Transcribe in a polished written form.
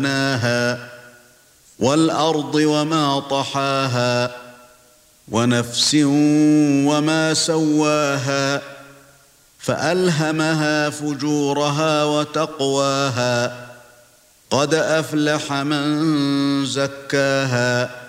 بناها والأرض وما طحاها ونفس وما سواها فألهمها فجورها وتقواها قد أفلح من زكاها